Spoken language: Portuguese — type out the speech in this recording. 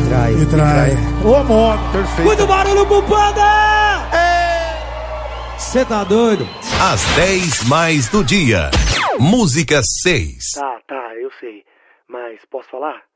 Me trai. Ô, moto. Perfeito. Muito barulho pro Panda! Cê tá doido? Às 10 mais do dia. Música 6. Tá, eu sei. Mas posso falar?